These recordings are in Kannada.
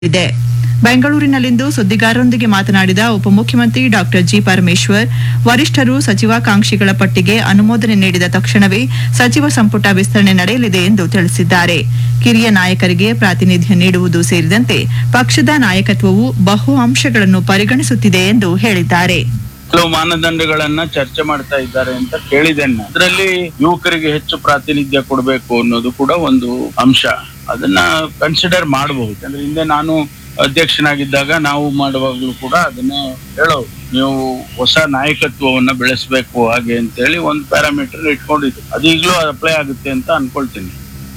ಇದೆ. ಬೆಂಗಳೂರಿನಲ್ಲಿಂದು ಸುದ್ದಿಗಾರರೊಂದಿಗೆ ಮಾತನಾಡಿದ ಉಪಮುಖ್ಯಮಂತ್ರಿ ಡಾಕ್ಟರ್ ಜಿ ಪರಮೇಶ್ವರ್, ವರಿಷ್ಠರು ಸಚಿವಾಕಾಂಕ್ಷಿಗಳ ಪಟ್ಟಿಗೆ ಅನುಮೋದನೆ ನೀಡಿದ ತಕ್ಷಣವೇ ಸಚಿವ ಸಂಪುಟ ವಿಸ್ತರಣೆ ನಡೆಯಲಿದೆ ಎಂದು ತಿಳಿಸಿದ್ದಾರೆ. ಕಿರಿಯ ನಾಯಕರಿಗೆ ಪ್ರಾತಿನಿಧ್ಯ ನೀಡುವುದು ಸೇರಿದಂತೆ ಪಕ್ಷದ ನಾಯಕತ್ವವು ಬಹು ಅಂಶಗಳನ್ನು ಪರಿಗಣಿಸುತ್ತಿದೆ ಎಂದು ಹೇಳಿದ್ದಾರೆ. ಕೆಲವು ಮಾನದಂಡಗಳನ್ನ ಚರ್ಚೆ ಮಾಡ್ತಾ ಇದ್ದಾರೆ ಅಂತ ಕೇಳಿದ್ದೇನೆ. ಅದರಲ್ಲಿ ಯುವಕರಿಗೆ ಹೆಚ್ಚು ಪ್ರಾತಿನಿಧ್ಯ ಕೊಡಬೇಕು ಅನ್ನೋದು ಕೂಡ ಒಂದು ಅಂಶ. ಅದನ್ನ ಕನ್ಸಿಡರ್ ಮಾಡಬಹುದು. ಅಂದ್ರೆ ಹಿಂದೆ ನಾನು ಅಧ್ಯಕ್ಷನಾಗಿದ್ದಾಗ ನಾವು ಮಾಡುವಾಗಲೂ ಕೂಡ ಅದನ್ನೇ ಹೇಳೋದು, ನೀವು ಹೊಸ ನಾಯಕತ್ವವನ್ನ ಬೆಳೆಸಬೇಕು ಹಾಗೆ ಅಂತ ಹೇಳಿ ಒಂದು ಪ್ಯಾರಾಮೀಟರ್ ಇಟ್ಕೊಂಡಿದ್ದು. ಅದು ಈಗಲೂ ಅಪ್ಲೈ ಆಗುತ್ತೆ ಅಂತ ಅನ್ಕೊಳ್ತೀನಿ.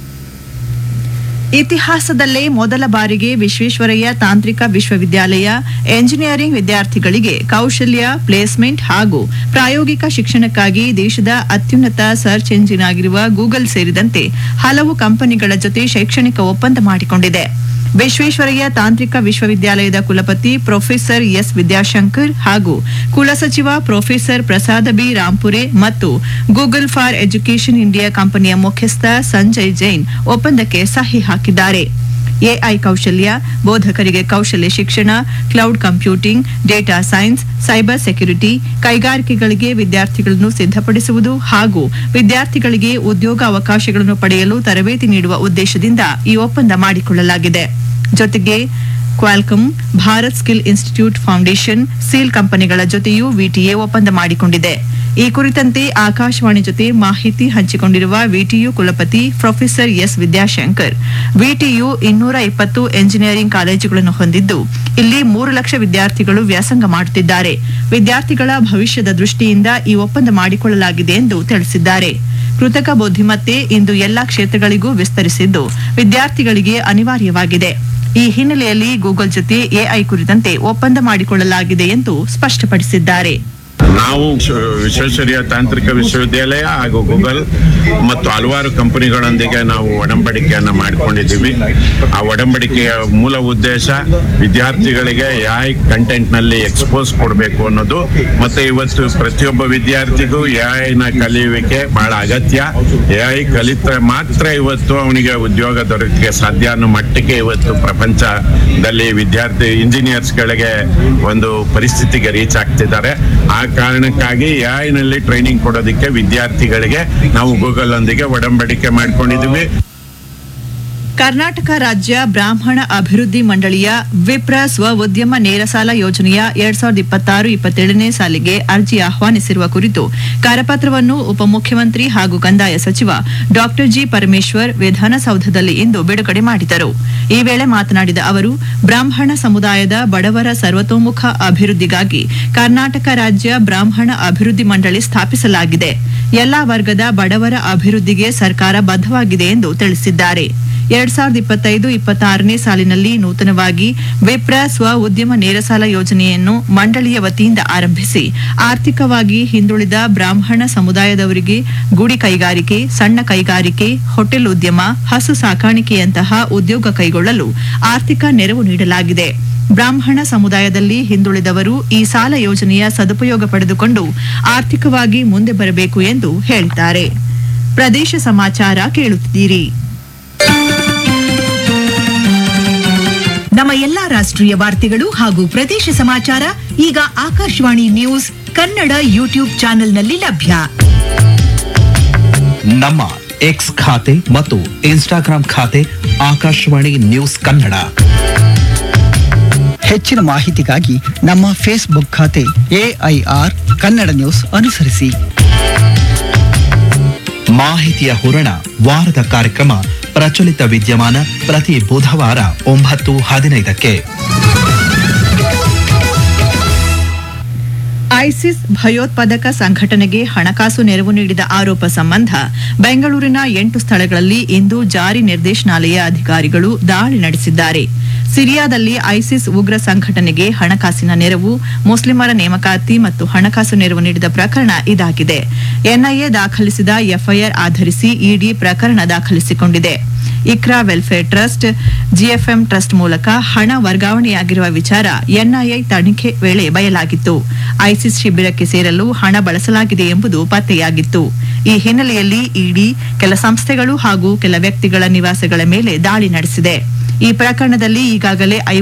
ಇತಿಹಾಸದಲ್ಲೇ ಮೊದಲ ಬಾರಿಗೆ ವಿಶ್ವೇಶ್ವರಯ್ಯ ತಾಂತ್ರಿಕ ವಿಶ್ವವಿದ್ಯಾಲಯ ಎಂಜಿನಿಯರಿಂಗ್ ವಿದ್ಯಾರ್ಥಿಗಳಿಗೆ ಕೌಶಲ್ಯ, ಪ್ಲೇಸ್ಮೆಂಟ್ ಹಾಗೂ ಪ್ರಾಯೋಗಿಕ ಶಿಕ್ಷಣಕ್ಕಾಗಿ ದೇಶದ ಅತ್ಯುನ್ನತ ಸರ್ಚ್ ಎಂಜಿನ್ ಆಗಿರುವ ಗೂಗಲ್ ಸೇರಿದಂತೆ ಹಲವು ಕಂಪನಿಗಳ ಜೊತೆ ಶೈಕ್ಷಣಿಕ ಒಪ್ಪಂದ ಮಾಡಿಕೊಂಡಿದೆ. ವಿಶ್ವೇಶ್ವರಯ್ಯ ತಾಂತ್ರಿಕ ವಿಶ್ವವಿದ್ಯಾಲಯದ ಕುಲಪತಿ ಪ್ರೊಫೆಸರ್ ಎಸ್ ವಿದ್ಯಾಶಂಕರ್ ಹಾಗೂ ಕುಲಸಚಿವ ಪ್ರೊಫೆಸರ್ ಪ್ರಸಾದ ಬಿ ರಾಂಪುರೆ ಮತ್ತು ಗೂಗಲ್ ಫಾರ್ ಎಜುಕೇಷನ್ ಇಂಡಿಯಾ ಕಂಪನಿಯ ಮುಖ್ಯಸ್ಥ ಸಂಜಯ್ ಜೈನ್ ಒಪ್ಪಂದಕ್ಕೆ ಸಹಿ ಹಾಕಿದ್ದಾರೆ. ಎಐ ಕೌಶಲ್ಯ, ಬೋಧಕರಿಗೆ ಕೌಶಲ್ಯ ಶಿಕ್ಷಣ, cloud computing, data science, cyber security, ಕೈಗಾರಿಕೆಗಳಿಗೆ ವಿದ್ಯಾರ್ಥಿಗಳನ್ನು ಸಿದ್ಧಪಡಿಸುವುದು ಹಾಗೂ ವಿದ್ಯಾರ್ಥಿಗಳಿಗೆ ಉದ್ಯೋಗ ಅವಕಾಶಗಳನ್ನು ಪಡೆಯಲು ತರಬೇತಿ ನೀಡುವ ಉದ್ದೇಶದಿಂದ ಈ ಒಪ್ಪಂದ ಮಾಡಿಕೊಳ್ಳಲಾಗಿದೆ. ಜೊತೆಗೆ Qualcomm, Bharat skill institute foundation, seal ಕಂಪನಿಗಳ ಜೊತೆಯೂ ವಿಟಿಎ ಒಪ್ಪಂದ ಮಾಡಿಕೊಂಡಿದೆ. ಈ ಕುರಿತಂತೆ ಆಕಾಶವಾಣಿ ಜೊತೆ ಮಾಹಿತಿ ಹಂಚಿಕೊಂಡಿರುವ ವಿಟಿಯು ಕುಲಪತಿ professor S Vidyashankar, VTU 220 engineering ಕಾಲೇಜುಗಳನ್ನು ಹೊಂದಿದ್ದು ಇಲ್ಲಿ 3 ಲಕ್ಷ ವಿದ್ಯಾರ್ಥಿಗಳು ವ್ಯಾಸಂಗ ಮಾಡುತ್ತಿದ್ದಾರೆ. ವಿದ್ಯಾರ್ಥಿಗಳ ಭವಿಷ್ಯದ ದೃಷ್ಟಿಯಿಂದ ಈ ಒಪ್ಪಂದ ಮಾಡಿಕೊಳ್ಳಲಾಗಿದೆ ಎಂದು ತಿಳಿಸಿದ್ದಾರೆ. ಕೃತಕ ಬುದ್ಧಿಮತ್ತೆ ಇಂದು ಎಲ್ಲಾ ಕ್ಷೇತ್ರಗಳಿಗೂ ವಿಸ್ತರಿಸಿದ್ದು ವಿದ್ಯಾರ್ಥಿಗಳಿಗೆ ಅನಿವಾರ್ಯವಾಗಿದೆ. ಈ ಹಿನ್ನೆಲೆಯಲ್ಲಿ ಗೂಗಲ್ ಜೊತೆ ಎಐ ಕುರಿತಂತೆ ಒಪ್ಪಂದ ಮಾಡಿಕೊಳ್ಳಲಾಗಿದೆ ಎಂದು ಸ್ಪಷ್ಟಪಡಿಸಿದ್ದಾರೆ. ನಾವು ವಿಶ್ವೇಶ್ವರಯ್ಯ ತಾಂತ್ರಿಕ ವಿಶ್ವವಿದ್ಯಾಲಯ ಹಾಗೂ ಗೂಗಲ್ ಮತ್ತು ಹಲವಾರು ಕಂಪನಿಗಳೊಂದಿಗೆ ನಾವು ಒಡಂಬಡಿಕೆಯನ್ನ ಮಾಡಿಕೊಂಡಿದ್ದೀವಿ. ಆ ಒಡಂಬಡಿಕೆಯ ಮೂಲ ಉದ್ದೇಶ ವಿದ್ಯಾರ್ಥಿಗಳಿಗೆ ಎಐ ಕಂಟೆಂಟ್ ನಲ್ಲಿ ಎಕ್ಸ್ಪೋಸ್ ಕೊಡಬೇಕು ಅನ್ನೋದು. ಮತ್ತೆ ಇವತ್ತು ಪ್ರತಿಯೊಬ್ಬ ವಿದ್ಯಾರ್ಥಿಗೂ ಎಐನ ಕಲಿಯುವಿಕೆ ಬಹಳ ಅಗತ್ಯ. ಎಐ ಕಲಿತ ಮಾತ್ರ ಇವತ್ತು ಅವನಿಗೆ ಉದ್ಯೋಗ ದೊರಕಕ್ಕೆ ಸಾಧ್ಯ ಅನ್ನೋ ಮಟ್ಟಿಗೆ ಇವತ್ತು ಪ್ರಪಂಚದಲ್ಲಿ ವಿದ್ಯಾರ್ಥಿ ಇಂಜಿನಿಯರ್ಸ್ ಗಳಿಗೆ ಒಂದು ಪರಿಸ್ಥಿತಿಗೆ ರೀಚ್ ಆಗ್ತಿದ್ದಾರೆ. ಆ ಕಾರಣಕ್ಕಾಗಿ ಎಐ ನಲ್ಲಿ ಟ್ರೈನಿಂಗ್ ಕೊಡೋದಕ್ಕೆ ವಿದ್ಯಾರ್ಥಿಗಳಿಗೆ ನಾವು ಗೂಗಲ್ ಒಂದಿಗೆ ಒಡಂಬಡಿಕೆ ಮಾಡ್ಕೊಂಡಿದ್ದೀವಿ. ಕರ್ನಾಟಕ ರಾಜ್ಯ ಬ್ರಾಹ್ಮಣ ಅಭಿವೃದ್ಧಿ ಮಂಡಳಿಯ ವಿಪ್ರ ಸ್ವ ಉದ್ಯಮ ನೇರ ಸಾಲ ಯೋಜನೆಯ 2026-27ನೇ ಸಾಲಿಗೆ ಅರ್ಜಿ ಆಹ್ವಾನಿಸಿರುವ ಕುರಿತು ಕರಪತ್ರವನ್ನು ಉಪಮುಖ್ಯಮಂತ್ರಿ ಹಾಗೂ ಕಂದಾಯ ಸಚಿವ ಡಾಕ್ಟರ್ ಜಿ ಪರಮೇಶ್ವರ್ ವಿಧಾನಸೌಧದಲ್ಲಿ ಇಂದು ಬಿಡುಗಡೆ ಮಾಡಿದರು. ಈ ವೇಳೆ ಮಾತನಾಡಿದ ಅವರು, ಬ್ರಾಹ್ಮಣ ಸಮುದಾಯದ ಬಡವರ ಸರ್ವತೋಮುಖ ಅಭಿವೃದ್ಧಿಗಾಗಿ ಕರ್ನಾಟಕ ರಾಜ್ಯ ಬ್ರಾಹ್ಮಣ ಅಭಿವೃದ್ಧಿ ಮಂಡಳಿ ಸ್ಥಾಪಿಸಲಾಗಿದೆ. ಎಲ್ಲಾ ವರ್ಗದ ಬಡವರ ಅಭಿವೃದ್ಧಿಗೆ ಸರ್ಕಾರ ಬದ್ಧವಾಗಿದೆ ಎಂದು ತಿಳಿಸಿದ್ದಾರೆ. 2025-26ನೇ ಸಾಲಿನಲ್ಲಿ ನೂತನವಾಗಿ ವಿಪ್ರ ಸ್ವ ಉದ್ಯಮ ನೇರ ಸಾಲ ಯೋಜನೆಯನ್ನು ಮಂಡಳಿಯ ವತಿಯಿಂದ ಆರಂಭಿಸಿ ಆರ್ಥಿಕವಾಗಿ ಹಿಂದುಳಿದ ಬ್ರಾಹ್ಮಣ ಸಮುದಾಯದವರಿಗೆ ಗುಡಿ ಕೈಗಾರಿಕೆ, ಸಣ್ಣ ಕೈಗಾರಿಕೆ, ಹೋಟೆಲ್ ಉದ್ಯಮ, ಹಸು ಸಾಕಾಣಿಕೆಯಂತಹ ಉದ್ಯೋಗ ಕೈಗೊಳ್ಳಲು ಆರ್ಥಿಕ ನೆರವು ನೀಡಲಾಗಿದೆ. ಬ್ರಾಹ್ಮಣ ಸಮುದಾಯದಲ್ಲಿ ಹಿಂದುಳಿದವರು ಈ ಸಾಲ ಯೋಜನೆಯ ಸದುಪಯೋಗ ಪಡೆದುಕೊಂಡು ಆರ್ಥಿಕವಾಗಿ ಮುಂದೆ ಬರಬೇಕು ಎಂದು ಹೇಳಿದ್ದಾರೆ. ಪ್ರದೇಶ ಸಮಾಚಾರ ಕೇಳುತ್ತಿದ್ದೀರಿ. ನಮ್ಮ ಎಲ್ಲಾ ರಾಷ್ಟ್ರೀಯ ವಾರ್ತೆಗಳು ಹಾಗೂ ಪ್ರದೇಶ ಸಮಾಚಾರ ಈಗ ಆಕಾಶವಾಣಿ ನ್ಯೂಸ್ ಕನ್ನಡ ಯೂಟ್ಯೂಬ್ ಚಾನೆಲ್ನಲ್ಲಿ ಲಭ್ಯ. ನಮ್ಮ ಎಕ್ಸ್ ಖಾತೆ ಮತ್ತು ಇನ್ಸ್ಟಾಗ್ರಾಂ ಖಾತೆ ಆಕಾಶವಾಣಿ ನ್ಯೂಸ್ ಕನ್ನಡ. ಹೆಚ್ಚಿನ ಮಾಹಿತಿಗಾಗಿ ನಮ್ಮ ಫೇಸ್ಬುಕ್ ಖಾತೆ ಎಐಆರ್ ಕನ್ನಡ ನ್ಯೂಸ್ ಅನುಸರಿಸಿ. ಮಾಹಿತಿಯ ಹೂರಣ ವಾರದ ಕಾರ್ಯಕ್ರಮ ಪ್ರಚಲಿತ ವಿದ್ಯಮಾನ ಪ್ರತಿ ಬುಧವಾರ 9:15ಕ್ಕೆ. ಐಸಿಸ್ ಭಯೋತ್ಪಾದಕ ಸಂಘಟನೆಗೆ ಹಣಕಾಸು ನೆರವು ನೀಡಿದ ಆರೋಪ ಸಂಬಂಧ ಬೆಂಗಳೂರಿನ 8 ಸ್ಥಳಗಳಲ್ಲಿ ಇಂದು ಜಾರಿ ನಿರ್ದೇಶನಾಲಯ ಅಧಿಕಾರಿಗಳು ದಾಳಿ ನಡೆಸಿದ್ದಾರೆ. ಸಿರಿಯಾದಲ್ಲಿ ಐಸಿಸ್ ಉಗ್ರ ಸಂಘಟನೆಗೆ ಹಣಕಾಸಿನ ನೆರವು, ಮುಸ್ಲಿಮರ ನೇಮಕಾತಿ ಮತ್ತು ಹಣಕಾಸು ನೆರವು ನೀಡಿದ ಪ್ರಕರಣ ಇದಾಗಿದೆ. ಎನ್ಐಎ ದಾಖಲಿಸಿದ ಎಫ್ಐಆರ್ ಆಧರಿಸಿ ಇಡಿ ಪ್ರಕರಣ ದಾಖಲಿಸಿಕೊಂಡಿದೆ. Iqra welfare trust, GFM trust ಮೂಲಕ ಹಣ ವರ್ಗಾವಣೆಯಾಗಿರುವ ವಿಚಾರ ಎನ್ಐಎ ತನಿಖೆ ವೇಳೆ ಬಯಲಾಗಿತ್ತು. ಐಸಿಸ್ ಶಿಬಿರಕ್ಕೆ ಸೇರಲು ಹಣ ಬಳಸಲಾಗಿದೆ ಎಂಬುದು ಪತ್ತೆಯಾಗಿತ್ತು. ಈ ಹಿನ್ನೆಲೆಯಲ್ಲಿ ಇಡಿ ಕೆಲ ಸಂಸ್ಥೆಗಳು ಹಾಗೂ ಕೆಲ ವ್ಯಕ್ತಿಗಳ ನಿವಾಸಗಳ ಮೇಲೆ ದಾಳಿ ನಡೆಸಿದೆ. ಈ ಪ್ರಕರಣದಲ್ಲಿ ಈಗ ಈಗಾಗಲೇ